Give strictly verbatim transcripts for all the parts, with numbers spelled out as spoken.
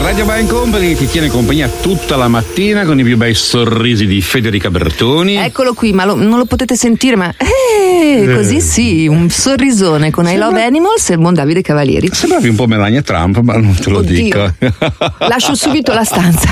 Radio Wine Company ti tiene compagnia tutta la mattina con i più bei sorrisi di Federica Bertoni. Eccolo qui, ma lo, non lo potete sentire, ma eh, così sì, un sorrisone con Sembra... I Love Animals e il buon Davide Cavalieri. Sembravi un po' Melania Trump, ma non te lo Oddio. dico. Lascio subito la stanza.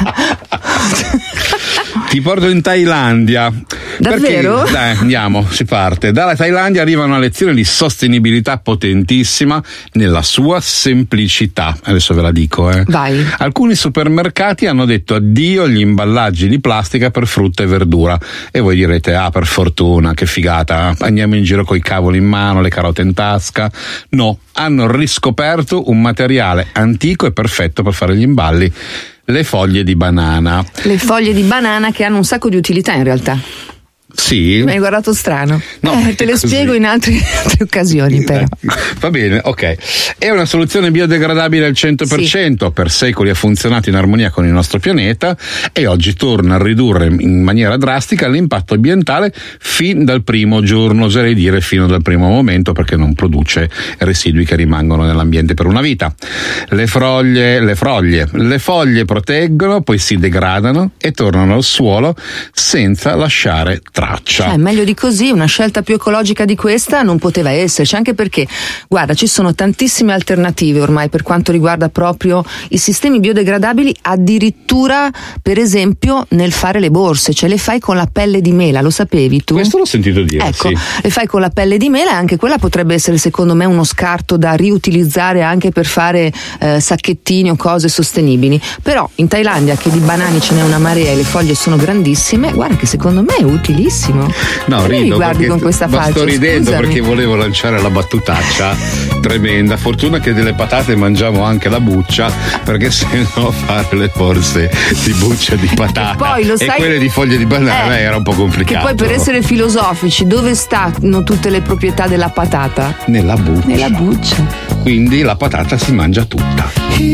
Ti porto in Thailandia. Davvero? Perché, dai, andiamo, si parte. Dalla Thailandia arriva una lezione di sostenibilità potentissima nella sua semplicità. Adesso ve la dico, eh. Vai. Alcuni supermercati hanno detto addio agli imballaggi di plastica per frutta e verdura. E voi direte, ah, per fortuna, che figata, andiamo in giro coi cavoli in mano, le carote in tasca. No, hanno riscoperto un materiale antico e perfetto per fare gli imballi. Le foglie di banana. Le foglie di banana che hanno un sacco di utilità in realtà. Sì. Mi hai guardato strano. No, eh, te le così. spiego in altre, altre occasioni, però. Va bene, ok. È una soluzione biodegradabile al cento per cento, sì. Per secoli ha funzionato in armonia con il nostro pianeta e oggi torna a ridurre in maniera drastica l'impatto ambientale fin dal primo giorno, oserei dire fino dal primo momento, perché non produce residui che rimangono nell'ambiente per una vita. Le foglie, le foglie, le foglie proteggono, poi si degradano e tornano al suolo senza lasciare traccia. Cioè, meglio di così, una scelta più ecologica di questa non poteva esserci, anche perché, guarda, ci sono tantissime alternative ormai per quanto riguarda proprio i sistemi biodegradabili, addirittura per esempio nel fare le borse, cioè le fai con la pelle di mela, lo sapevi tu? Questo l'ho sentito dire, ecco, sì. Le fai con la pelle di mela e anche quella potrebbe essere secondo me uno scarto da riutilizzare anche per fare eh, sacchettini o cose sostenibili. Però in Thailandia, che di banani ce n'è una marea e le foglie sono grandissime, guarda che secondo me è utilissimo. No, Perché rido mi guardi con questa ma faccia? sto ridendo Scusami. perché volevo lanciare la battutaccia tremenda. Fortuna che delle patate mangiamo anche la buccia, perché se no fare le borse di buccia di patata e, poi, lo e sai, quelle di foglie di banana eh, era un po' complicato. Che poi, per essere filosofici, dove stanno tutte le proprietà della patata? Nella buccia. Nella buccia. Quindi la patata si mangia tutta.